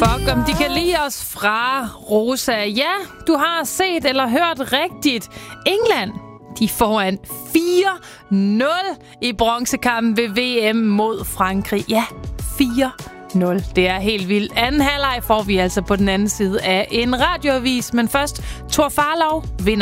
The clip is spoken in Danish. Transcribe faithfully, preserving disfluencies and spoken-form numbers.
Fuck, om de kan lide os fra Rosa. Ja, du har set eller hørt rigtigt. England, de foran fire nul i bronzekampen ved V M mod Frankrig. Ja, fire nul. Det er helt vildt. Anden halvleg får vi altså på den anden side af en radioavis. Men først, Thor Farlov vinder